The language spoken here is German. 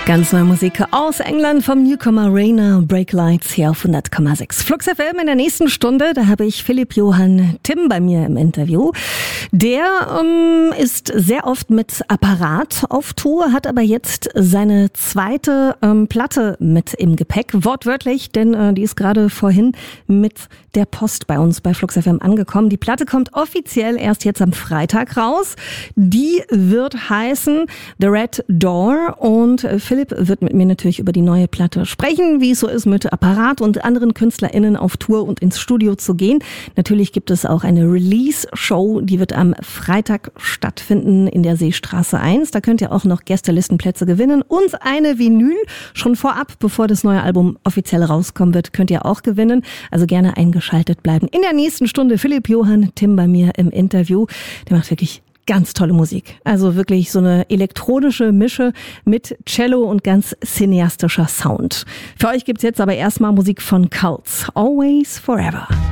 Ganz neue Musik aus England vom Newcomer Rainer, Break Lights hier auf 100,6. Flux FM in der nächsten Stunde, da habe ich Philipp Johann Timm bei mir im Interview. Der ist sehr oft mit Apparat auf Tour, hat aber jetzt seine zweite Platte mit im Gepäck, wortwörtlich, denn die ist gerade vorhin mit der Post bei uns bei Flux FM angekommen. Die Platte kommt offiziell erst jetzt am Freitag raus. Die wird heißen The Red Door und Philipp wird mit mir natürlich über die neue Platte sprechen, wie es so ist, mit Apparat und anderen KünstlerInnen auf Tour und ins Studio zu gehen. Natürlich gibt es auch eine Release-Show, die wird am Freitag stattfinden in der Seestraße 1. Da könnt ihr auch noch Gästelistenplätze gewinnen und eine Vinyl. Schon vorab, bevor das neue Album offiziell rauskommen wird, könnt ihr auch gewinnen. Also gerne eingeschaltet bleiben. In der nächsten Stunde Philipp Johann Timm bei mir im Interview. Der macht wirklich ganz tolle Musik. Also wirklich so eine elektronische Mische mit Cello und ganz cineastischer Sound. Für euch gibt's jetzt aber erstmal Musik von Cults. Always Forever.